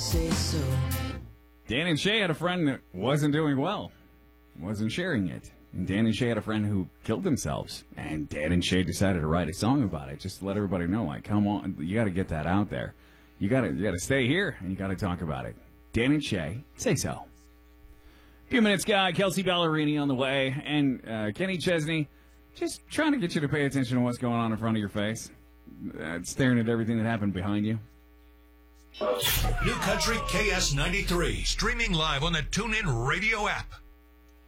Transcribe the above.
say so. Dan and Shay had a friend that wasn't doing well, wasn't sharing it. And Dan and Shay had a friend who killed themselves. And Dan and Shay decided to write a song about it, just to let everybody know, like, come on, you got to get that out there. You got to stay here, and you got to talk about it. Dan and Shay, say so. A few minutes, guy. Kelsey Ballerini on the way. And Kenny Chesney, just trying to get you to pay attention to what's going on in front of your face. Staring at everything that happened behind you. New Country KS93, streaming live on the TuneIn Radio app.